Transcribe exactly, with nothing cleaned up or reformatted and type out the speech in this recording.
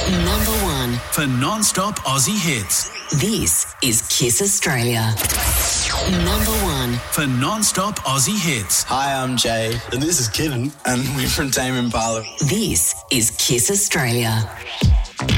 Number one. For non-stop Aussie hits. This is Kiss Australia. Number one. For non-stop Aussie hits. Hi, I'm Jay. And this is Kevin. And we're from Tame Impala. This is Kiss Australia.